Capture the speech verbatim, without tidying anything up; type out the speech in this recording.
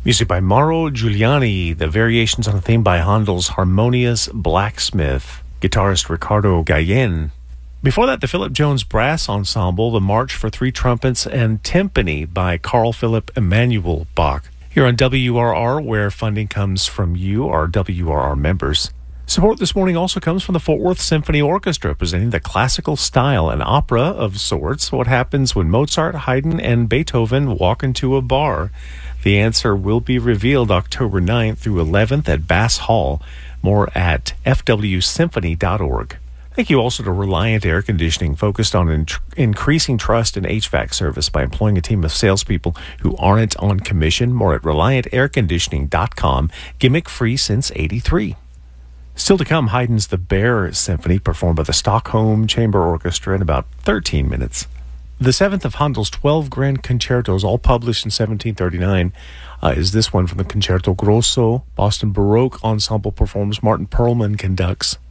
Music by Mauro Giuliani, the variations on a theme by Handel's Harmonious Blacksmith, guitarist Ricardo Gallen. Before that, the Philip Jones Brass Ensemble, the March for Three Trumpets and Timpani by Carl Philipp Emanuel Bach. Here on W R R, where funding comes from you, our W R R members. Support this morning also comes from the Fort Worth Symphony Orchestra, presenting the classical style, an opera of sorts. What happens when Mozart, Haydn, and Beethoven walk into a bar? The answer will be revealed October ninth through eleventh at Bass Hall. More at f w symphony dot org. Thank you also to Reliant Air Conditioning, focused on in- increasing trust in H V A C service by employing a team of salespeople who aren't on commission. More at reliant air conditioning dot com. Gimmick free since eighty-three. Still to come, Haydn's The Bear Symphony, performed by the Stockholm Chamber Orchestra in about thirteen minutes. The seventh of Handel's twelve grand concertos, all published in seventeen thirty-nine, uh, is this one from the Concerto Grosso. Boston Baroque Ensemble performs. Martin Perlman conducts.